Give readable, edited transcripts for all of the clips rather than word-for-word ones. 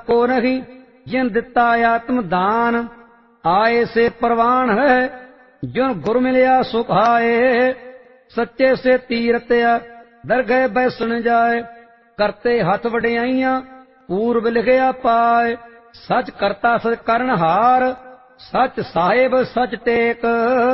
को नहीं जिन दिता आत्म दान। आए से परवान है जो गुर मिलिया सुख आए। सच्चे से तीरत्या दरगह बैसन जाए। करते हथ वडियाइयां पूर्व लिखिया पाए। सच करता सच करनहार सच साहिब सच टेक।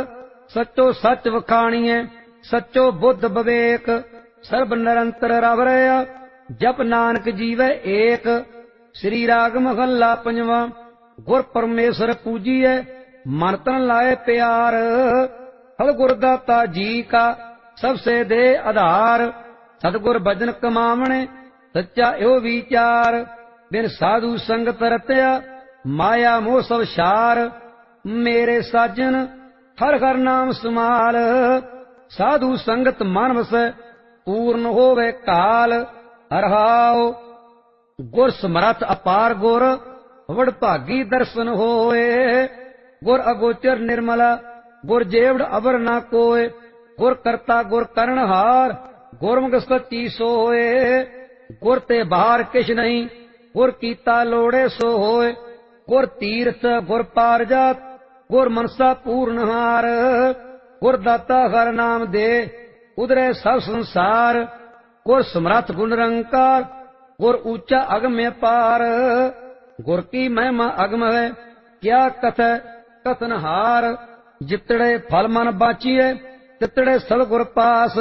सचो सच वखाणीए सचो बुद्ध विवेक। सर्ब निरंतर रव रहा जप नानक जीवै एक। श्री राग महला पंजवा। गुर परमेश्वर पूजिए मन तन लाए प्यार। सतगुर दाता जी का सबसे दे आधार। सतगुर भजन कमावणे सच्चा यो विचार। बिन साधु संगत रत्या माया मोह सब सार। मेरे साजन हर हर नाम समाल। साधु संगत मन वसै पूर्ण होवे काल। रहाओ गुर समरथ अपार गुर वडभागी दर्शन होए। गुर अगोचर निर्मला गुर जेवड़ अबर ना कोय। गुर करता गुर करनहार गुरमुख सच्ची सोए। गुर ते बाहर किछ नहीं गुर कीता लोड़े सो होए। गुर तीर्थ गुर पारजात गुर मनसा पूर्णहार। गुर दाता हर नाम दे उदरे सब संसार। गुर समरथ गुण निरंकार गुर ऊंचा अगम्य पार। गुर की महिमा अगम है क्या कथ कथनहार। जितड़े फल मन बाचिए तितड़े सब गुर पास।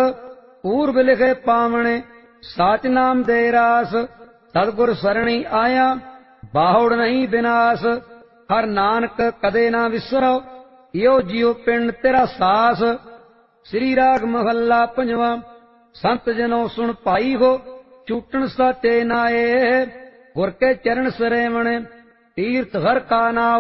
पूर्व लिखे पावणे साच नाम दे रास। सतगुर सरणी आया बाहुड़ नहीं विनाश। हर नानक कदे ना विसरो यो जियो पिंड तेरा सास। श्री राग महला पंजवा। संत जनो सुन पाई हो चूटन साचे नाए। गुर के चरण सरेवण तीर्थ हर का नाम